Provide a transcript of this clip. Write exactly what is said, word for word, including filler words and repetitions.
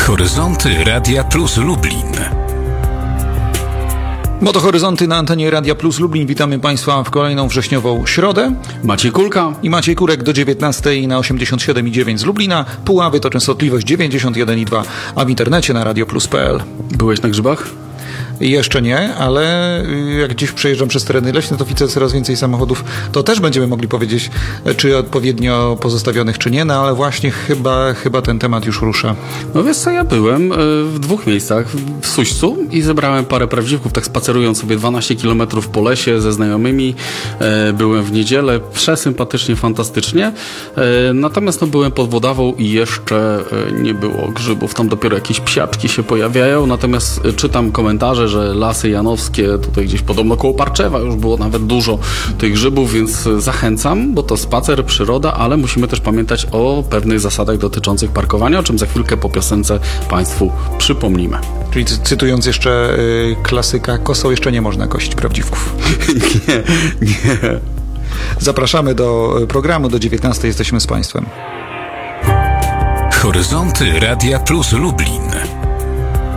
Horyzonty Radia Plus Lublin. Moto Horyzonty na antenie Radia Plus Lublin. Witamy Państwa w kolejną wrześniową środę. Maciej Kulka i Maciej Kurek do dziewiętnastej na osiemdziesiąt siedem i dziewięć z Lublina. Puławy to częstotliwość dziewięćdziesiąt jeden i dwa, a w internecie na radioplus kropka p l. Byłeś na grzybach? Jeszcze nie, ale jak gdzieś przejeżdżam przez tereny leśne, to widzę coraz więcej samochodów. To też będziemy mogli powiedzieć, czy odpowiednio pozostawionych, czy nie, no ale właśnie chyba, chyba ten temat już rusza. No wiesz co, ja byłem w dwóch miejscach, w Suścu i zebrałem parę prawdziwków, tak spacerując sobie dwanaście kilometrów po lesie ze znajomymi. Byłem w niedzielę, przesympatycznie, fantastycznie. Natomiast no, byłem pod Wodawą i jeszcze nie było grzybów. Tam dopiero jakieś psiaczki się pojawiają, natomiast czytam komentarze, że Lasy Janowskie, tutaj gdzieś podobno koło Parczewa już było nawet dużo tych grzybów, więc zachęcam, bo to spacer, przyroda, ale musimy też pamiętać o pewnych zasadach dotyczących parkowania, o czym za chwilkę po piosence Państwu przypomnimy. Czyli cytując jeszcze y, klasyka, kosą jeszcze nie można kosić prawdziwków. nie, nie. Zapraszamy do programu, do dziewiętnastej jesteśmy z Państwem. Horyzonty Radia Plus Lublin.